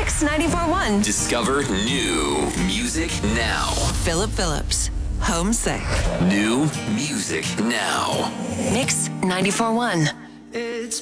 Mix 94.1. Discover new music now. Philip Phillips. Homesick. New music now. Mix 94.1.